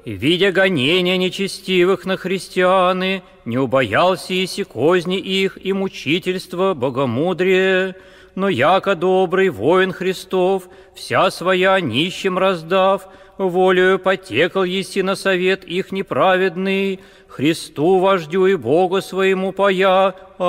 И, видя гонения нечестивых на христианы, не убоялся еси козни их и мучительства богомудрие, но яко добрый воин Христов, вся своя нищим раздав, волею потекал еси на совет их неправедный, Христу вождю и Богу своему пая.